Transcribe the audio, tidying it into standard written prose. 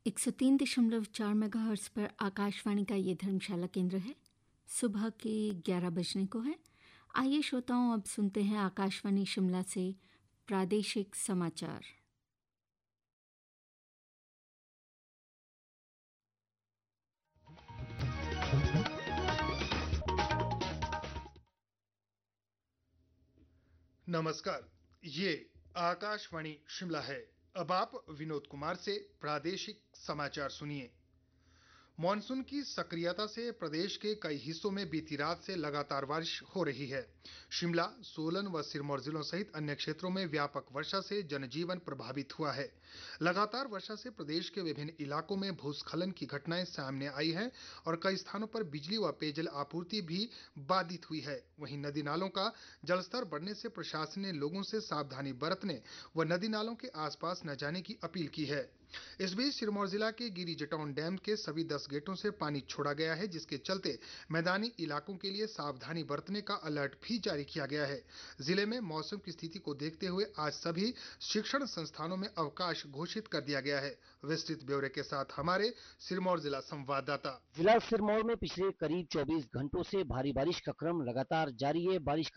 103.4 megahertz पर आकाशवाणी का ये धर्मशाला केंद्र है। सुबह के 11 बजने को है। आइए श्रोताओं, अब सुनते हैं आकाशवाणी शिमला से प्रादेशिक समाचार। नमस्कार, ये आकाशवाणी शिमला है। अब आप विनोद कुमार से प्रादेशिक समाचार सुनिए। मॉनसून की सक्रियता से प्रदेश के कई हिस्सों में बीती रात से लगातार बारिश हो रही है। शिमला, सोलन व सिरमौर जिलों सहित अन्य क्षेत्रों में व्यापक वर्षा से जनजीवन प्रभावित हुआ है। लगातार वर्षा से प्रदेश के विभिन्न इलाकों में भूस्खलन की घटनाएं सामने आई हैं और कई स्थानों पर बिजली व पेयजल आपूर्ति भी बाधित हुई है। वहीं नदी नालों का जलस्तर बढ़ने से प्रशासन ने लोगों से सावधानी बरतने व नदी नालों के आसपास न जाने की अपील की है। इस बीच सिरमौर जिला के गिरी जटौन डैम के सभी 10 गेटों से पानी छोड़ा गया है, जिसके चलते मैदानी इलाकों के लिए सावधानी बरतने का अलर्ट भी जारी किया गया है। जिले में मौसम की स्थिति को देखते हुए आज सभी शिक्षण संस्थानों में अवकाश घोषित कर दिया गया है। विस्तृत ब्यौरे के साथ हमारे सिरमौर जिला संवाददाता। जिला सिरमौर में पिछले करीब 24 घंटों से भारी बारिश का क्रम लगातार जारी है। बारिश